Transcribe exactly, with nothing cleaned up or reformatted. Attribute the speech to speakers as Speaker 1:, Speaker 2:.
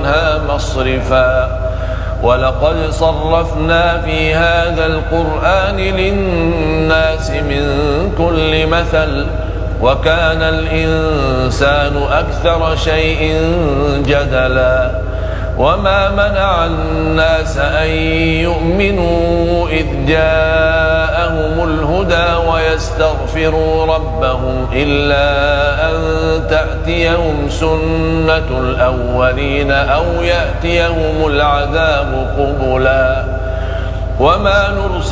Speaker 1: عنها مصرفا ولقد صرفنا في هذا القرآن للناس من كل مثل وكان الإنسان أكثر شيء جدلا وما منع الناس أن يؤمنوا إذ جاءهم الهدى ويستغفروا ربهم إلا أن تأتيهم سنة الأولين أو يأتيهم العذاب قبلا وما نرسل